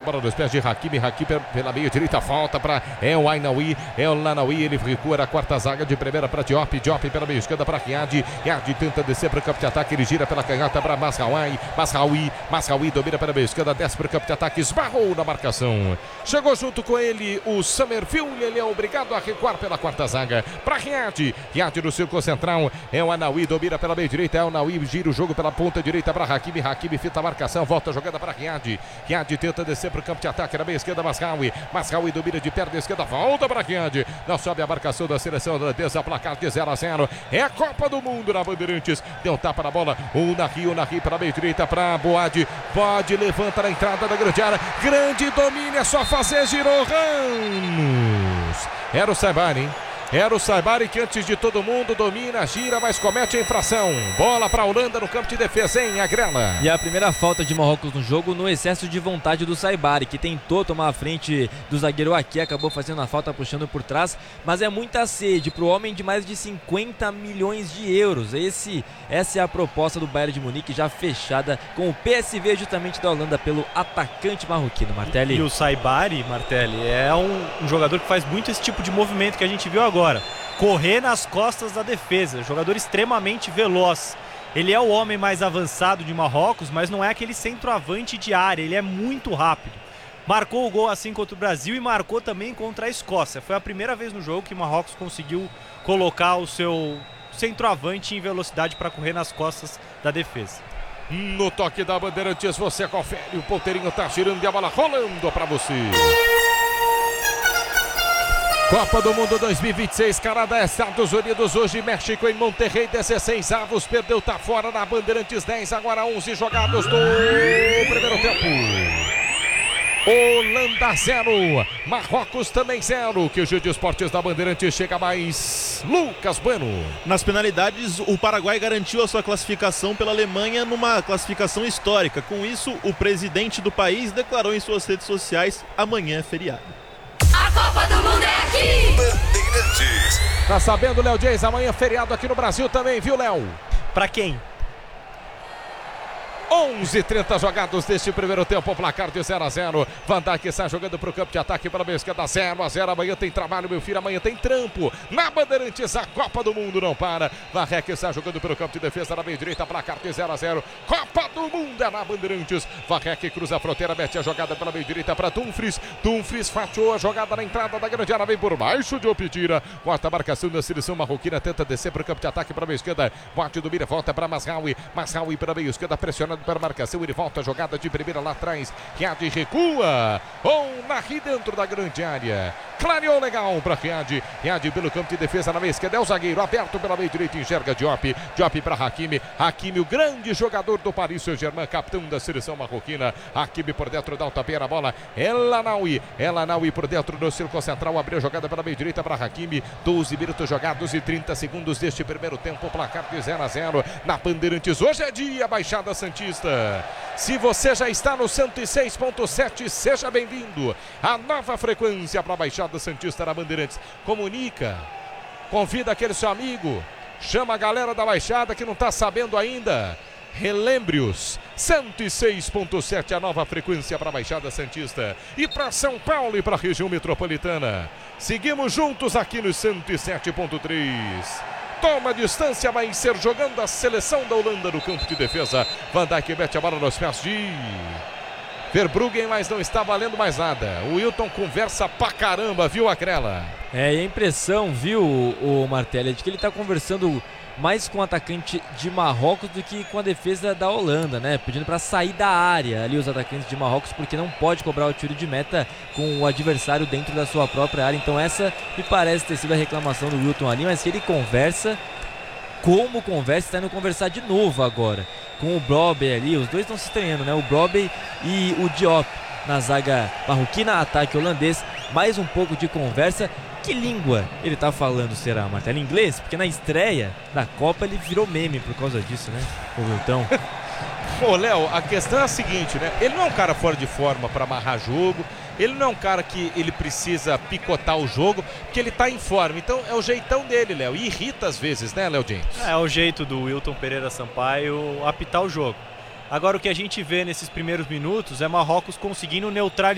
bola nos pés de Hakimi. Hakimi pela meia direita, falta para El Ainaoui. El Ainaoui, ele recua na quarta zaga de primeira para Diop. Diop pela meia esquerda para Riad. Riad tenta descer para o campo de ataque, ele gira pela canhota para Mazraoui domina pela meia esquerda, desce para o campo de ataque, esbarrou na marcação. Chegou junto com ele o Summerfield, ele é obrigado a recuar pela quarta zaga para Riad. Riad no círculo central, El Ainaoui domina pela meia direita, El Ainaoui gira o jogo pela ponta direita para Hakimi. Hakimi fita a marcação, volta a jogada para Riad. Riad tenta descer para o campo de ataque na meia esquerda, Mazraoui domina de perna esquerda, volta para Riad. Não sobe a marcação da seleção holandesa, placar de 0-0. É a Copa do Mundo na Bandeirantes. Deu tapa na bola, o Nahri para a meia direita para Boad. Pode, levanta na entrada da grande área. Grande domínio, é só fazer, girou Ramos. Era o Saibari, hein? Era o Saibari que antes de todo mundo domina, gira, mas comete a infração. Bola para a Holanda no campo de defesa, hein, Agrela? E a primeira falta de Marrocos no jogo no excesso de vontade do Saibari, que tentou tomar a frente do zagueiro aqui, acabou fazendo a falta puxando por trás, mas é muita sede para o homem de mais de 50 milhões de euros. Essa é a proposta do Bayern de Munique, já fechada com o PSV justamente da Holanda pelo atacante marroquino, Martelli. E o Saibari, Martelli, é um jogador que faz muito esse tipo de movimento que a gente viu agora. Correr nas costas da defesa, jogador extremamente veloz. Ele é o homem mais avançado de Marrocos, mas não é aquele centroavante de área, ele é muito rápido. Marcou o gol assim contra o Brasil e marcou também contra a Escócia. Foi a primeira vez no jogo que Marrocos conseguiu colocar o seu centroavante em velocidade para correr nas costas da defesa. No toque da Bandeirantes, você confere, o ponteirinho tá girando e a bola rolando para você. Copa do Mundo 2026, Canadá, Estados Unidos, hoje México em Monterrey, 16 avos, perdeu, tá fora na Bandeirantes, 10, agora 11 jogados do primeiro tempo. Holanda 0, Marrocos também 0, que o Giro de Esportes da Bandeirantes chega mais. Lucas Bueno. Nas penalidades, o Paraguai garantiu a sua classificação pela Alemanha numa classificação histórica. Com isso, o presidente do país declarou em suas redes sociais: amanhã é feriado. A Copa do Mundo é aqui! Bandeirantes. Tá sabendo, Léo Dias, amanhã feriado aqui no Brasil também, viu, Léo? Pra quem? 11:30 jogados deste primeiro tempo, placar de 0-0. Van Dijk está jogando para o campo de ataque para a meia esquerda, 0-0. Amanhã tem trabalho, meu filho, amanhã tem trampo. Na Bandeirantes, a Copa do Mundo não para. Varrec está jogando pelo campo de defesa na meia direita, placar de 0-0. Copa do Mundo é na Bandeirantes. Varrec cruza a fronteira, mete a jogada pela meia direita para Dumfries. Dumfries fatiou a jogada na entrada da grande área, vem por baixo de Opitira. Corta a marcação da seleção marroquina, tenta descer para o campo de ataque para a meia esquerda. Bote do Mira, volta para Mazraoui. Mazraoui para a meia esquerda, pressionando para a marcação, ele volta a jogada de primeira lá atrás, Riad recua, Nahri dentro da grande área, clareou legal para Riad, Riad pelo campo de defesa na meia esquerda, é o zagueiro aberto pela meia direita, enxerga Diop, Diop para Hakimi, Hakimi o grande jogador do Paris Saint-Germain, capitão da seleção marroquina, Hakimi por dentro dá o tapinha na bola, El Ainaoui por dentro do círculo central, abriu a jogada pela meia direita para Hakimi, 12 minutos jogados e 30 segundos deste primeiro tempo, placar de 0-0 na Bandeirantes. Hoje é dia, Baixada Santista. Se você já está no 106.7, seja bem-vindo. A nova frequência para a Baixada Santista na Bandeirantes. Comunica, convida aquele seu amigo, chama a galera da Baixada que não está sabendo ainda. Relembre-os, 106.7, a nova frequência para a Baixada Santista. E para São Paulo e para a região metropolitana. Seguimos juntos aqui no 107.3. Toma distância, vai ser jogando a seleção da Holanda no campo de defesa. Van Dijk mete a bola nos pés de Verbruggen, mas não está valendo mais nada. O Wilton conversa pra caramba, viu, Agrela? E a impressão, viu, o Martelli, de que ele está conversando mais com o atacante de Marrocos do que com a defesa da Holanda, né? Pedindo para sair da área ali os atacantes de Marrocos, porque não pode cobrar o tiro de meta com o adversário dentro da sua própria área. Então essa me parece ter sido a reclamação do Wilton ali, mas que ele conversa, como conversa, está indo conversar de novo agora com o Brobbey ali. Os dois estão se estranhando, né? O Brobbey e o Diop na zaga marroquina, ataque holandês. Mais um pouco de conversa. Que língua ele tá falando, será, Martelli? Inglês? Porque na estreia da Copa ele virou meme por causa disso, né? O Wilton. Pô, Léo, a questão é a seguinte, né? Ele não é um cara fora de forma para amarrar jogo. Ele não é um cara que ele precisa picotar o jogo, porque ele tá em forma. Então é o jeitão dele, Léo. E irrita às vezes, né, Léo James? É o jeito do Wilton Pereira Sampaio apitar o jogo. Agora o que a gente vê nesses primeiros minutos é Marrocos conseguindo neutralizar